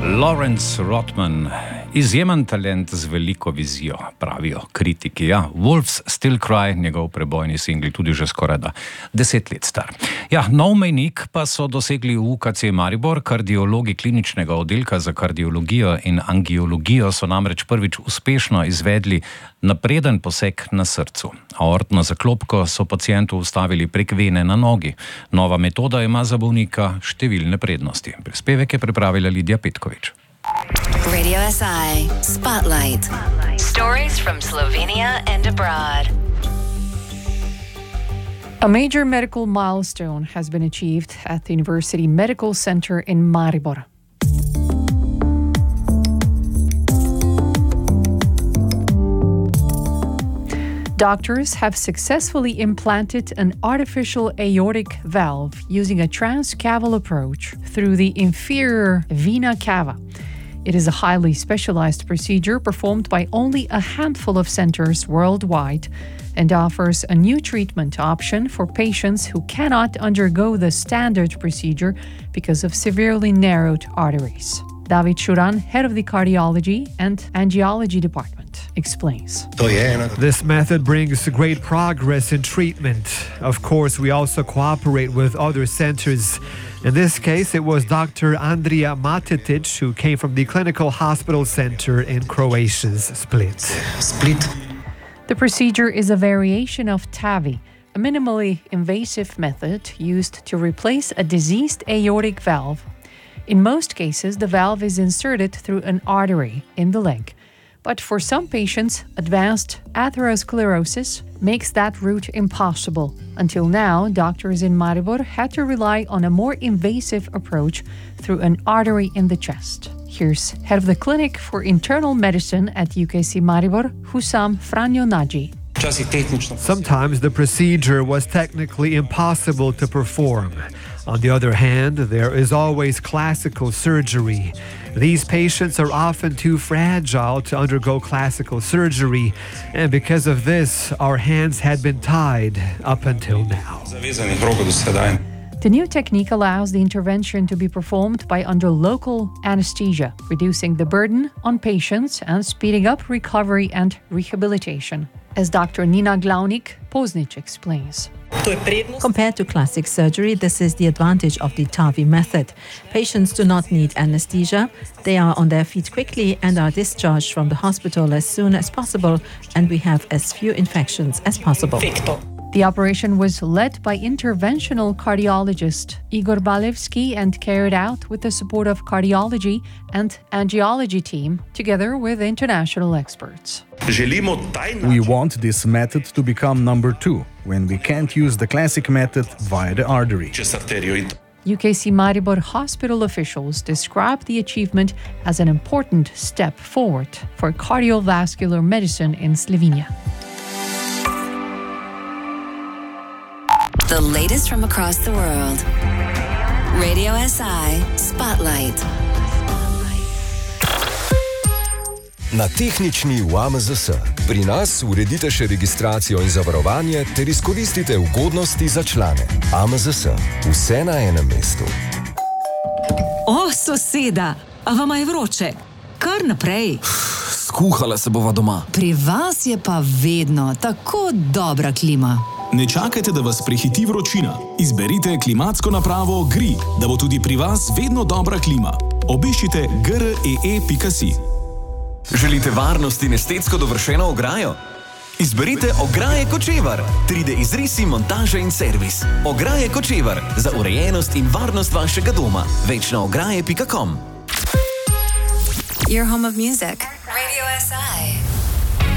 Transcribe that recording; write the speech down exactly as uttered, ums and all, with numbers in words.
Lawrence Rothman, izjemen talent z veliko vizijo, pravijo kritiki. Ja, Wolves Still Cry, njegov prebojni singl, tudi že skoraj da deset let star. Ja, nov mejnik pa so dosegli v U K C Maribor. Kardiologi kliničnega oddelka za kardiologijo in angiologijo so namreč prvič uspešno izvedli napreden poseg na srcu. Aortno zaklopko so pacientu ustavili prek vene na nogi. Nova metoda ima za bolnika številne prednosti. Prispevek je pripravila Lidija Petkovič. Radio S I Spotlight. Stories from Slovenia and abroad. A major medical milestone has been achieved at the University Medical Center in Maribor. Doctors have successfully implanted an artificial aortic valve using a transcaval approach through the inferior vena cava. It is a highly specialized procedure performed by only a handful of centers worldwide and offers a new treatment option for patients who cannot undergo the standard procedure because of severely narrowed arteries. David Shuran, head of the cardiology and angiology department, explains. This method brings great progress in treatment. Of course, we also cooperate with other centers. In this case, it was Doctor Andrija Matetic who came from the Clinical Hospital Center in Croatia's Split. Split. The procedure is a variation of T A V I, a minimally invasive method used to replace a diseased aortic valve. In most cases, the valve is inserted through an artery in the leg. But for some patients, advanced atherosclerosis makes that route impossible. Until now, doctors in Maribor had to rely on a more invasive approach through an artery in the chest. Here's head of the Clinic for Internal Medicine at U K C Maribor, Hussam Franjo-Naji. Sometimes the procedure was technically impossible to perform. On the other hand, there is always classical surgery. These patients are often too fragile to undergo classical surgery, and because of this, our hands had been tied up until now. The new technique allows the intervention to be performed by under local anesthesia, reducing the burden on patients and speeding up recovery and rehabilitation. As Doctor Nina Glaunik-Poznic explains. Compared to classic surgery, this is the advantage of the T A V I method. Patients do not need anesthesia. They are on their feet quickly and are discharged from the hospital as soon as possible, and we have as few infections as possible. The operation was led by interventional cardiologist Igor Balevsky and carried out with the support of cardiology and angiology team, together with international experts. We want this method to become number two, when we can't use the classic method via the artery. U K C Maribor hospital officials describe the achievement as an important step forward for cardiovascular medicine in Slovenia. The latest from across the world. Radio S I Spotlight. Na tehnični U A M Z S. Pri nas uredite še registracijo in zavarovanje ter izkoristite ugodnosti za člane. A M Z S. Vse na enem mestu. O, soseda, a vama je vroče? Kar naprej. Skuhala se bova doma. Pri vas je pa vedno tako dobra klima. Ne čakajte, da vas prehiti vročina. Izberite klimatsko napravo G R I, da bo tudi pri vas vedno dobra klima. Obiščite g r e e pika si. Želite varnost in estetsko dovršeno ograjo? Izberite Ograje Kočevar. tri D izrisi, montaža in servis. Ograje Kočevar. Za urejenost in varnost vašega doma. Več na ograje pika com. Your home of music. Radio S I.